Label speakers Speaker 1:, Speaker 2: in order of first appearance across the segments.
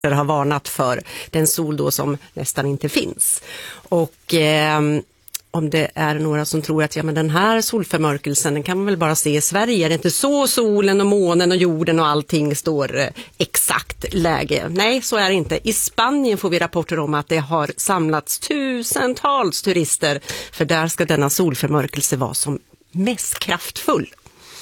Speaker 1: har varnat för den sol då som nästan inte finns. Och om det är några som tror att men den här solförmörkelsen den kan man väl bara se i Sverige. Är det inte så solen och månen och jorden och allting står exakt läge? Nej, så är det inte. I Spanien får vi rapporter om att det har samlats tusentals turister. För där ska denna solförmörkelse vara som mest kraftfull.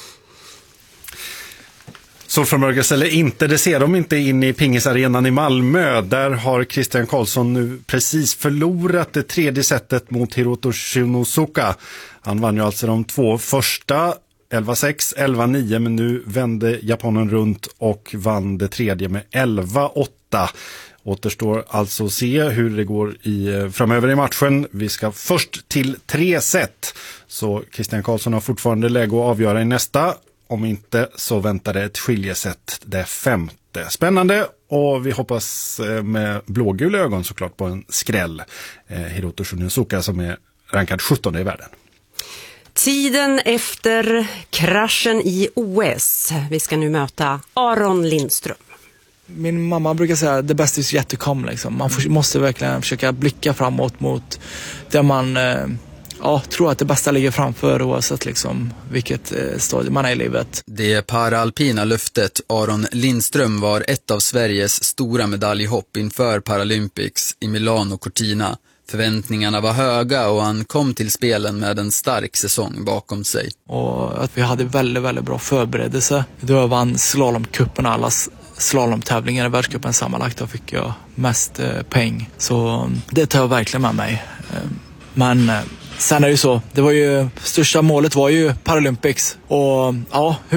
Speaker 2: Solförmörkelse eller inte, det ser de inte in i pingisarenan i Malmö. Där har Christian Karlsson nu precis förlorat det tredje setet mot Hiroto Shinosuka. Han vann ju alltså de två första, 11-6, 11-9, men nu vände japanen runt och vann det tredje med 11-8. Återstår alltså att se hur det går framöver i matchen. Vi ska först till 3 set. Så Christian Karlsson har fortfarande läge att avgöra i nästa. Om inte så väntar det ett skiljeset, det 5:e. Spännande, och vi hoppas med blågula ögon såklart på en skräll. Hiroto Shinosuka som är rankad 17 i världen.
Speaker 1: Tiden efter kraschen i OS. Vi ska nu möta Aron Lindström.
Speaker 3: Min mamma brukar säga the best is yet to come. Liksom. Man måste verkligen försöka blicka framåt mot där man tror att det bästa ligger framför oavsett liksom, vilket stadie man är i livet.
Speaker 4: Det paraalpina löftet Aron Lindström var ett av Sveriges stora medaljhopp inför Paralympics i Milano Cortina. Förväntningarna var höga och han kom till spelen med en stark säsong bakom sig.
Speaker 3: Och att vi hade väldigt, väldigt bra förberedelse. Då vann slalomcupen och alla slalomtävlingar i världscupen sammanlagt. Då fick jag mest poäng. Så det tar jag verkligen med mig. Men sen är det ju så, största målet var ju Paralympics. Och hur